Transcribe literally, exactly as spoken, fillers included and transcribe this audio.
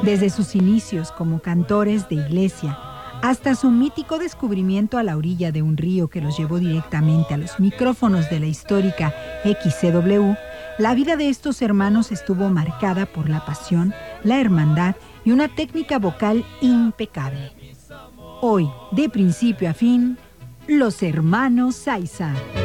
Desde sus inicios como cantores de iglesia hasta su mítico descubrimiento a la orilla de un río que los llevó directamente a los micrófonos de la histórica X C W, la vida de estos hermanos estuvo marcada por la pasión, la hermandad y una técnica vocal impecable. Hoy, de principio a fin, los hermanos Saiza.